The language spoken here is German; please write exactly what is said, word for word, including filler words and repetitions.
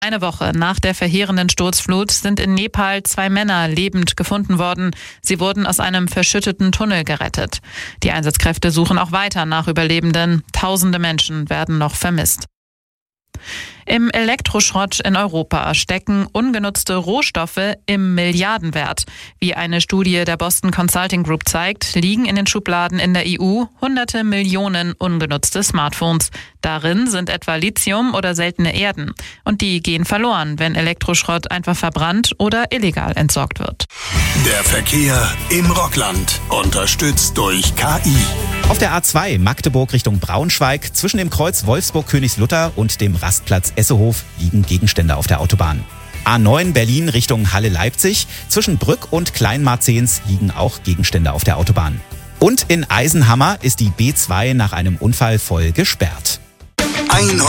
Eine Woche nach der verheerenden Sturzflut sind in Nepal zwei Männer lebend gefunden worden. Sie wurden aus einem verschütteten Tunnel gerettet. Die Einsatzkräfte suchen auch weiter nach Überlebenden. Tausende Menschen werden noch vermisst. Im Elektroschrott in Europa stecken ungenutzte Rohstoffe im Milliardenwert. Wie eine Studie der Boston Consulting Group zeigt, liegen in den Schubladen in der E U hunderte Millionen ungenutzte Smartphones. Darin sind etwa Lithium oder seltene Erden. Und die gehen verloren, wenn Elektroschrott einfach verbrannt oder illegal entsorgt wird. Der Verkehr im Rockland, unterstützt durch K I. Auf der A zwei Magdeburg Richtung Braunschweig zwischen dem Kreuz Wolfsburg-Königslutter und dem Rastplatz Essehof liegen Gegenstände auf der Autobahn. A neun Berlin Richtung Halle-Leipzig zwischen Brück und Kleinmarzens liegen auch Gegenstände auf der Autobahn. Und in Eisenhammer ist die B zwei nach einem Unfall voll gesperrt.